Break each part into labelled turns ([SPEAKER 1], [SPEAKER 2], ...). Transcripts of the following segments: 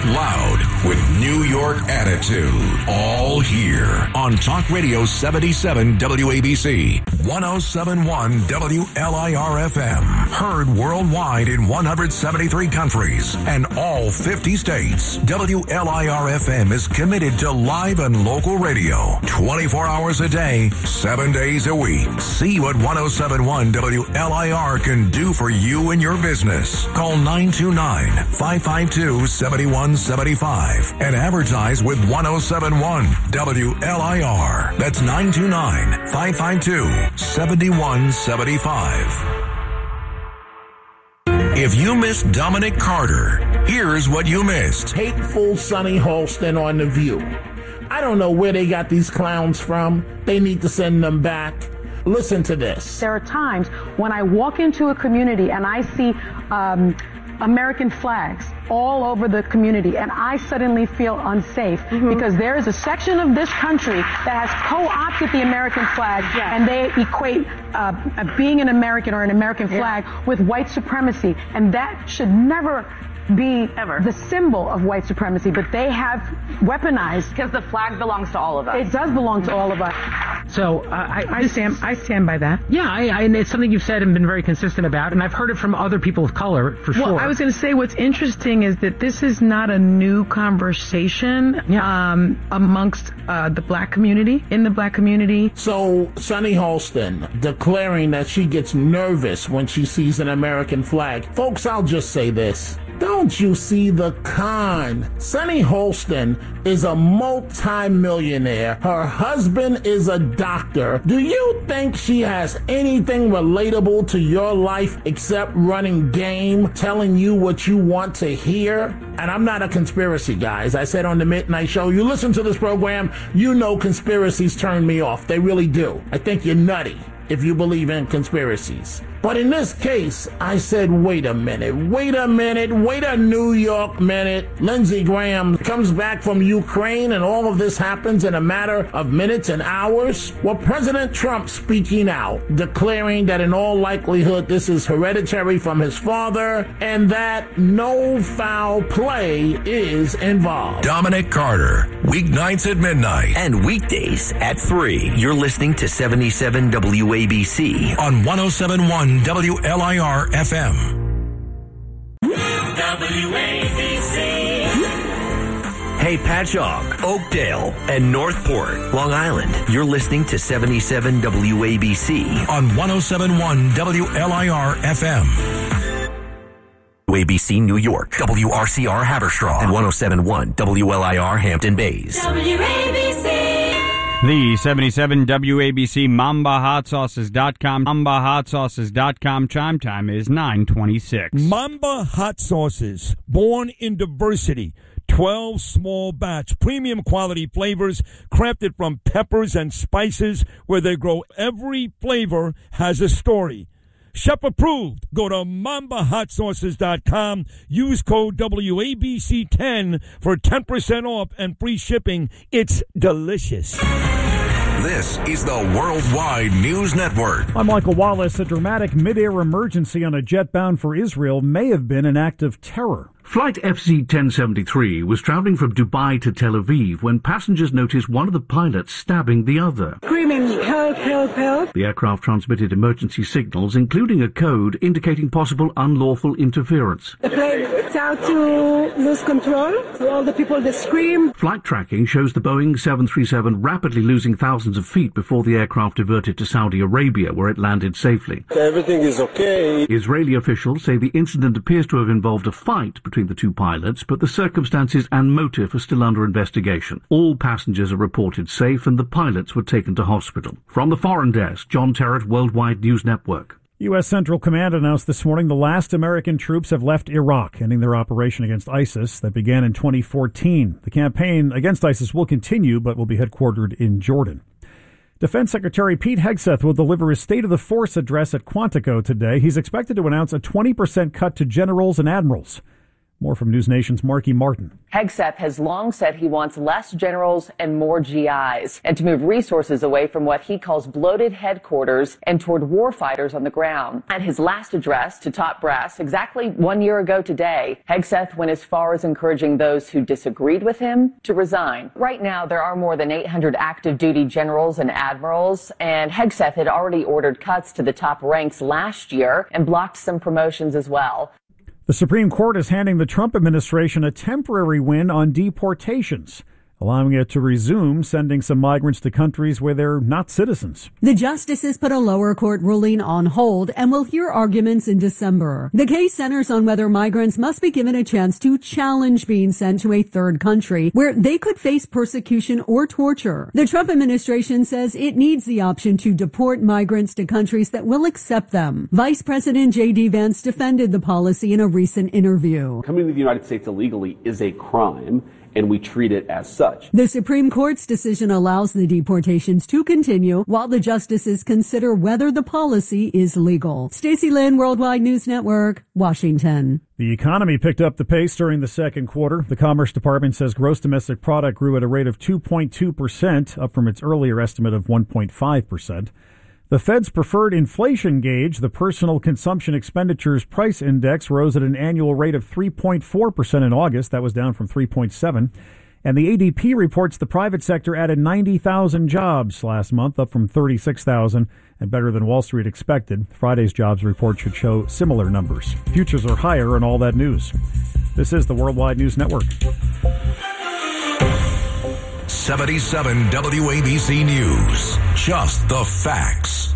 [SPEAKER 1] loud with New York attitude. All here on Talk Radio 77 WABC, 107.1 WLIR FM. Heard worldwide in 173 countries and all 50 states. WLIR FM is committed to live and local radio 24 hours a day, 7 days a week. See what 107.1 WLIR can do for you and your business. Call 929-552-7175 and advertise with 107.1 WLIR. That's 929-552-7175. If you missed Dominic Carter, here's what you missed.
[SPEAKER 2] Hateful Sonny Holston on The View. I don't know where they got these clowns from. They need to send them back. Listen to this.
[SPEAKER 3] There are times when I walk into a community and I see American flags all over the community, and I suddenly feel unsafe because there is a section of this country that has co-opted the American flag, and they equate being an American or an American flag with white supremacy, and that should never be the symbol of white supremacy, but they have weaponized.
[SPEAKER 4] Because the flag belongs to all of us.
[SPEAKER 3] It does belong to all of us.
[SPEAKER 5] So I stand by that. Yeah, and it's something you've said and been very consistent about, and I've heard it from other people of color for sure.
[SPEAKER 6] Well, I was going to say what's interesting is that this is not a new conversation amongst the black community, in the black community.
[SPEAKER 2] So Sonny Holston declaring that she gets nervous when she sees an American flag. Folks, I'll just say this. Don't you see the con? Sonny Holston is a multi-millionaire. Her husband is a doctor. Do you think she has anything relatable to your life except running game, telling you what you want to hear? And I'm not a conspiracy guy. As I said on the Midnight Show, you listen to this program, you know conspiracies turn me off. They really do. I think you're nutty if you believe in conspiracies. But in this case, I said, wait a New York minute. Lindsey Graham comes back from Ukraine and all of this happens in a matter of minutes and hours. Well, President Trump speaking out, declaring that in all likelihood this is hereditary from his father and that no foul play is involved.
[SPEAKER 1] Dominic Carter, weeknights at midnight.
[SPEAKER 7] And weekdays at 3. You're listening to 77 WABC
[SPEAKER 1] on 107.1 WLIR FM.
[SPEAKER 7] WABC. Hey, Patchogue, Oakdale, and Northport, Long Island. You're listening to 77 WABC
[SPEAKER 1] on 107.1 WLIR FM.
[SPEAKER 7] WABC New York, WRCR Haverstraw, and 107.1 WLIR Hampton Bays.
[SPEAKER 8] WABC.
[SPEAKER 9] The 77 WABC MambaHotSauces.com. MambaHotSauces.com. Chime time is 9:26.
[SPEAKER 10] Mamba Hot Sauces, born in diversity. 12 small batch, premium quality flavors crafted from peppers and spices where they grow. Every flavor has a story. Chef approved. Go to MambaHotSauces.com. Use code WABC10 for 10% off and free shipping. It's delicious.
[SPEAKER 1] This is the Worldwide News Network.
[SPEAKER 11] I'm Michael Wallace. A dramatic mid-air emergency on a jet bound for Israel may have been an act of terror.
[SPEAKER 12] Flight FC-1073 was traveling from Dubai to Tel Aviv when passengers noticed one of the pilots stabbing the other.
[SPEAKER 13] Screaming, help, help, help.
[SPEAKER 12] The aircraft transmitted emergency signals, including a code indicating possible unlawful interference.
[SPEAKER 13] The plane started to lose control, so all the people that scream.
[SPEAKER 12] Flight tracking shows the Boeing 737 rapidly losing thousands of feet before the aircraft diverted to Saudi Arabia, where it landed safely.
[SPEAKER 14] Everything is okay.
[SPEAKER 12] Israeli officials say the incident appears to have involved a fight between the two pilots, but the circumstances and motive are still under investigation. All passengers are reported safe and the pilots were taken to hospital. From the Foreign Desk, John Terrett, Worldwide News Network.
[SPEAKER 11] U.S. Central Command announced this morning the last American troops have left Iraq, ending their operation against ISIS that began in 2014. The campaign against ISIS will continue, but will be headquartered in Jordan. Defense Secretary Pete Hegseth will deliver his State of the Force address at Quantico today. He's expected to announce a 20% cut to generals and admirals. More from News Nation's Marky Martin.
[SPEAKER 8] Hegseth has long said he wants less generals and more GIs, and to move resources away from what he calls bloated headquarters and toward warfighters on the ground. At his last address to top brass exactly 1 year ago today, Hegseth went as far as encouraging those who disagreed with him to resign. Right now, there are more than 800 active duty generals and admirals, and Hegseth had already ordered cuts to the top ranks last year and blocked some promotions as well.
[SPEAKER 11] The Supreme Court is handing the Trump administration a temporary win on deportations, allowing it to resume sending some migrants to countries where they're not citizens.
[SPEAKER 14] The justices put a lower court ruling on hold and will hear arguments in December. The case centers on whether migrants must be given a chance to challenge being sent to a third country where they could face persecution or torture. The Trump administration says it needs the option to deport migrants to countries that will accept them. Vice President J.D. Vance defended the policy in a recent interview.
[SPEAKER 15] Coming to the United States illegally is a crime, and we treat it as such.
[SPEAKER 14] The Supreme Court's decision allows the deportations to continue while the justices consider whether the policy is legal. Stacey Lynn, Worldwide News Network, Washington.
[SPEAKER 11] The economy picked up the pace during the second quarter. The Commerce Department says gross domestic product grew at a rate of 2.2%, up from its earlier estimate of 1.5%. The Fed's preferred inflation gauge, the Personal Consumption Expenditures Price Index, rose at an annual rate of 3.4% in August. That was down from 3.7%. And the ADP reports the private sector added 90,000 jobs last month, up from 36,000, and better than Wall Street expected. Friday's jobs report should show similar numbers. Futures are higher in all that news. This is the Worldwide News Network.
[SPEAKER 1] 77 WABC News. Just the facts.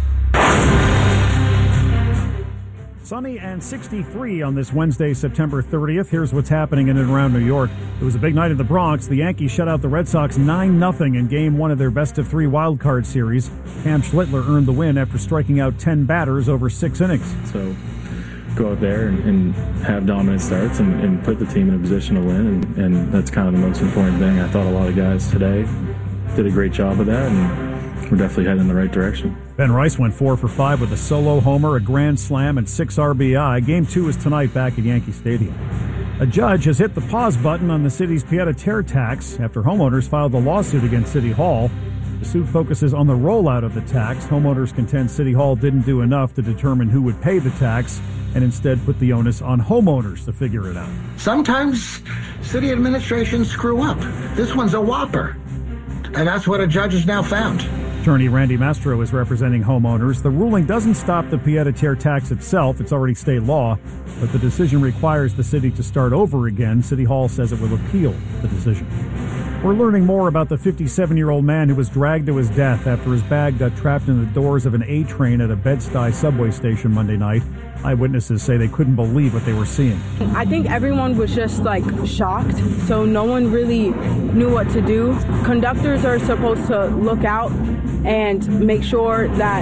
[SPEAKER 11] Sunny and 63 on this Wednesday, September 30th. Here's what's happening in and around New York. It was a big night in the Bronx. The Yankees shut out the Red Sox 9-0 in Game 1 of their best-of-3 wildcard series. Cam Schlittler earned the win after striking out 10 batters over 6 innings.
[SPEAKER 16] So go out there and have dominant starts and put the team in a position to win, and that's kind of the most important thing. I thought a lot of guys today did a great job of that, and we're definitely heading in the right direction.
[SPEAKER 11] Ben Rice went 4 for 5 with a solo homer, a grand slam, and 6 RBI. Game 2 is tonight back at Yankee Stadium. A judge has hit the pause button on the city's pied-à-terre tax after homeowners filed a lawsuit against City Hall. The suit focuses on the rollout of the tax. Homeowners contend City Hall didn't do enough to determine who would pay the tax and instead put the onus on homeowners to figure it out.
[SPEAKER 17] Sometimes city administrations screw up. This one's a whopper. And that's what a judge has now found.
[SPEAKER 11] Attorney Randy Mastro is representing homeowners. The ruling doesn't stop the pied-à-terre tax itself. It's already state law. But the decision requires the city to start over again. City Hall says it will appeal the decision. We're learning more about the 57-year-old man who was dragged to his death after his bag got trapped in the doors of an A train at a Bed-Stuy subway station Monday night. Eyewitnesses say they couldn't believe what they were seeing.
[SPEAKER 18] I think everyone was just shocked, so no one really knew what to do. Conductors are supposed to look out and make sure that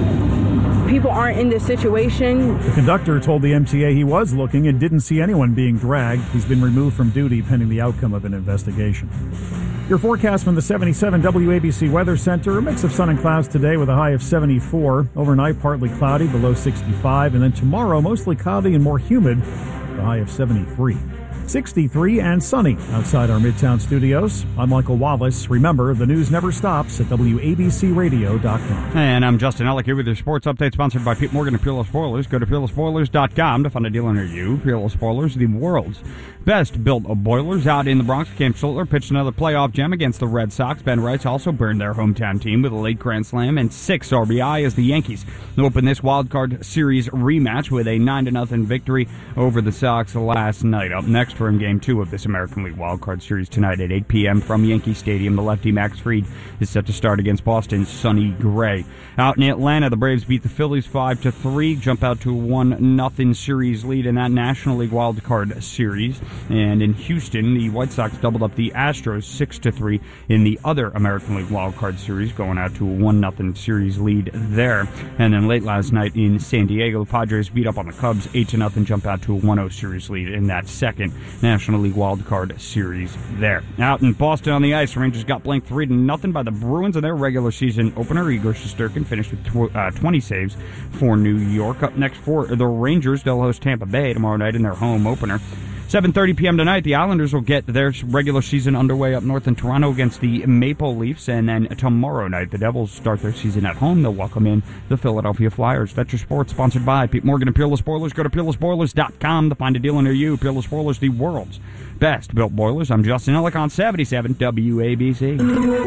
[SPEAKER 18] people aren't in this situation.
[SPEAKER 11] The conductor told the MTA he was looking and didn't see anyone being dragged. He's been removed from duty pending the outcome of an investigation. Your forecast from the 77 WABC Weather Center. A mix of sun and clouds today with a high of 74. Overnight, partly cloudy, below 65. And then tomorrow, mostly cloudy and more humid, the high of 73. 63 and sunny outside our Midtown studios. I'm Michael Wallace. Remember, the news never stops at WABCRadio.com.
[SPEAKER 9] And I'm Justin Ellick here with your sports update, sponsored by Pete Morgan and Peerless Spoilers. Go to PeerlessSpoilers.com to find a dealer near you. Peerless Spoilers, the world's best built of boilers. Out in the Bronx, Cam Schlittler pitched another playoff gem against the Red Sox. Ben Rice also burned their hometown team with a late grand slam and 6 RBI as the Yankees open this wildcard series rematch with a 9-0 victory over the Sox last night. Up next from Game 2 of this American League wildcard series tonight at 8 p.m. from Yankee Stadium, the lefty Max Fried is set to start against Boston's Sonny Gray. Out in Atlanta, the Braves beat the Phillies 5-3, jump out to a 1-0 series lead in that National League wildcard series. And in Houston, the White Sox doubled up the Astros 6-3 in the other American League wildcard series, going out to a 1-0 series lead there. And then late last night in San Diego, the Padres beat up on the Cubs 8-0, jump out to a 1-0 series lead in that second National League wildcard series there. Out in Boston on the ice, the Rangers got blanked 3-0 by the Bruins in their regular season opener. Igor Shesterkin finished with 20 saves for New York. Up next for the Rangers, they'll host Tampa Bay tomorrow night in their home opener. 7:30 p.m. tonight, the Islanders will get their regular season underway up north in Toronto against the Maple Leafs. And then tomorrow night, the Devils start their season at home. They'll welcome in the Philadelphia Flyers. That's your sports, sponsored by Pete Morgan and Peerless Boilers. Go to peerlessboilers.com to find a dealer near you. Peerless Boilers, the world's best built boilers. I'm Justin Ellicott, 77 WABC.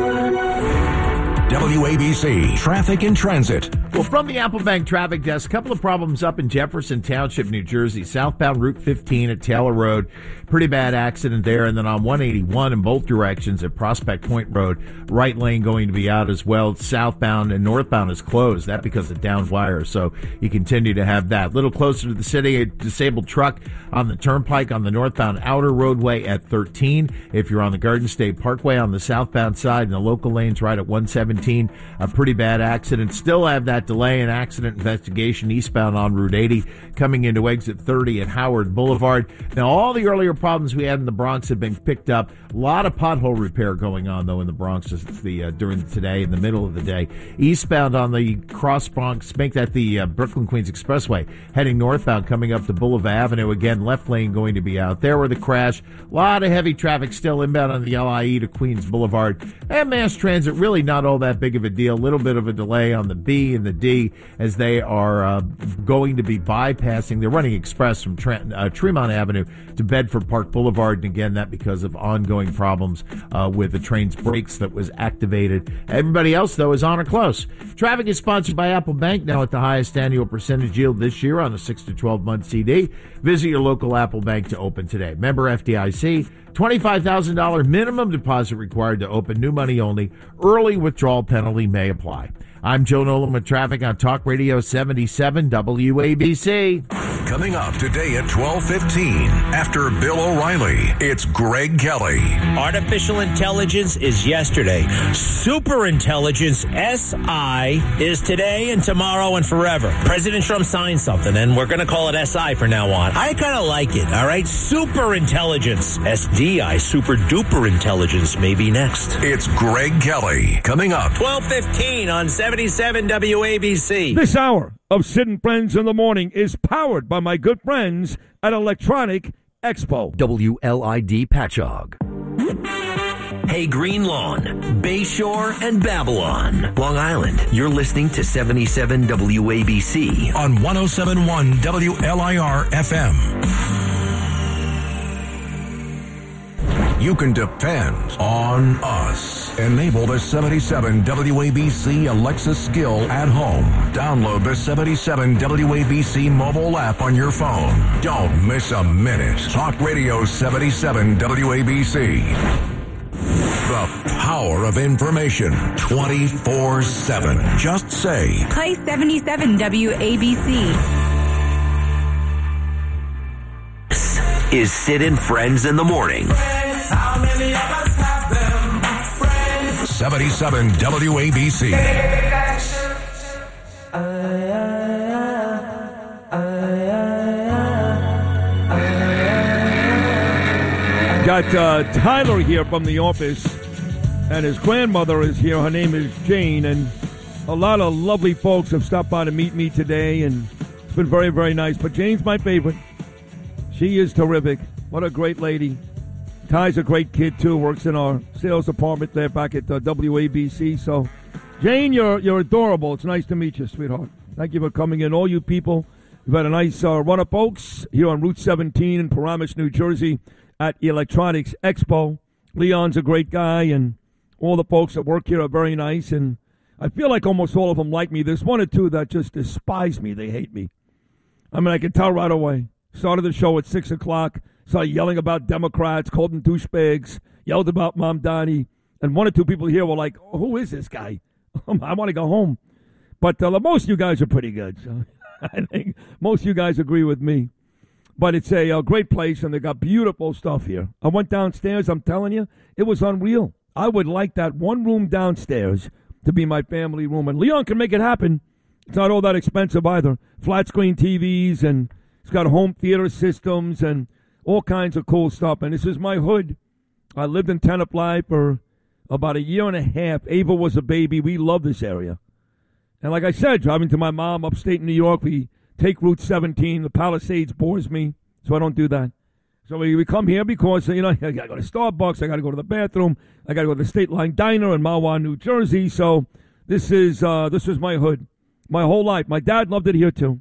[SPEAKER 1] WABC Traffic and Transit.
[SPEAKER 19] Well, from the Applebank Traffic Desk, a couple of problems up in Jefferson Township, New Jersey. Southbound Route 15 at Taylor Road. Pretty bad accident there. And then on 181 in both directions at Prospect Point Road, right lane going to be out as well. Southbound and northbound is closed. That because of downed wires. So you continue to have that. A little closer to the city, a disabled truck on the turnpike on the northbound outer roadway at 13. If you're on the Garden State Parkway on the southbound side and the local lanes right at 117, a pretty bad accident. Still have that delay in accident investigation eastbound on Route 80 coming into exit 30 at Howard Boulevard. Now, all the earlier problems we had in the Bronx have been picked up. A lot of pothole repair going on, though, in the Bronx during today, in the middle of the day. Eastbound on the Cross Bronx, make that the Brooklyn-Queens Expressway, heading northbound coming up to Boulevard Avenue. Again, left lane going to be out. There where the crash. A lot of heavy traffic still inbound on the LIE to Queens Boulevard. And mass transit, really not all that big of a deal. A little bit of a delay on the B and the D as they are going to be bypassing. They're running express from Tremont Avenue to Bedford Park Boulevard. And again, that because of ongoing problems with the train's brakes that was activated. Everybody else, though, is on or close. Traffic is sponsored by Apple Bank, now at the highest annual percentage yield this year on a 6 to 12-month CD. Visit your local Apple Bank to open today. Member FDIC. $25,000 minimum deposit required to open. New money only. Early withdrawal penalty may apply. I'm Joe Nolan with traffic on Talk Radio 77 WABC.
[SPEAKER 1] Coming up today at 12:15, after Bill O'Reilly, it's Greg Kelly.
[SPEAKER 20] Artificial intelligence is yesterday. Superintelligence, SI, is today and tomorrow and forever. President Trump signed something, and we're going to call it SI from now on. I kind of like it, all right? Superintelligence. SDI, super duper intelligence, may be next.
[SPEAKER 1] It's Greg Kelly. Coming up.
[SPEAKER 20] 12:15 on 77 WABC.
[SPEAKER 10] This hour of Sid and Friends in the Morning is powered by my good friends at Electronic Expo.
[SPEAKER 7] WLID Patchogue. Hey, Green Lawn, Bayshore, and Babylon. Long Island, you're listening to 77 WABC
[SPEAKER 1] on 107.1 WLIR FM. You can depend on us. Enable the 77 WABC Alexa skill at home. Download the 77 WABC mobile app on your phone. Don't miss a minute. Talk Radio 77 WABC. The power of information 24/7. Just say,
[SPEAKER 21] play 77 WABC.
[SPEAKER 7] This is Sid and Friends in the Morning.
[SPEAKER 22] How many of us have them? Friends.
[SPEAKER 1] 77 WABC.
[SPEAKER 10] Got Tyler here from the office, and his grandmother is here. Her name is Jane, and a lot of lovely folks have stopped by to meet me today, and it's been very, very nice. But Jane's my favorite. She is terrific. What a great lady. Ty's a great kid, too. Works in our sales department there back at WABC. So, Jane, you're adorable. It's nice to meet you, sweetheart. Thank you for coming in. All you people, we've had a nice run of folks here on Route 17 in Paramus, New Jersey at Electronics Expo. Leon's a great guy, and all the folks that work here are very nice. And I feel like almost all of them like me. There's one or two that just despise me. They hate me. I mean, I can tell right away. Started the show at 6 o'clock. Started yelling about Democrats, called them douchebags, yelled about Mom Donnie, and one or two people here were like, oh, who is this guy? I want to go home. But most of you guys are pretty good. So I think most of you guys agree with me. But it's a great place, and they got beautiful stuff here. I went downstairs. I'm telling you, it was unreal. I would like that one room downstairs to be my family room. And Leon can make it happen. It's not all that expensive either. Flat screen TVs, and it's got home theater systems and all kinds of cool stuff. And this is my hood. I lived in Tenafly for about a year and a half. Ava was a baby. We love this area. And like I said, driving to my mom upstate New York, we take Route 17. The Palisades bores me, so I don't do that. So we come here because, I got to go to Starbucks, I got to go to the bathroom, I got to go to the State Line Diner in Mahwah, New Jersey. So this was my hood, my whole life. My dad loved it here, too.